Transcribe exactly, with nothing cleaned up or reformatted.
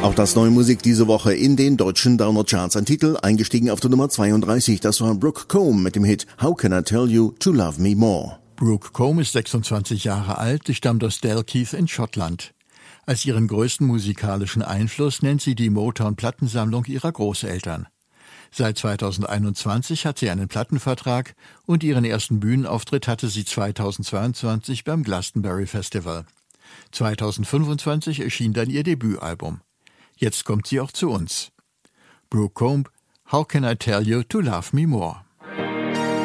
Auch das neue Musik diese Woche in den deutschen Download-Charts. Ein Titel, eingestiegen auf der Nummer zweiunddreißig. Das war Brooke Combe mit dem Hit How Can I Tell You to Love Me More. Brooke Combe ist sechsundzwanzig Jahre alt, sie stammt aus Dalkeith in Schottland. Als ihren größten musikalischen Einfluss nennt sie die Motown-Plattensammlung ihrer Großeltern. Seit zweitausendeinundzwanzig hat sie einen Plattenvertrag und ihren ersten Bühnenauftritt hatte sie zweitausendzweiundzwanzig beim Glastonbury Festival. zweitausendfünfundzwanzig erschien dann ihr Debütalbum. Jetzt kommt sie auch zu uns. Brooke Combe, How Can I Tell You to Love Me More?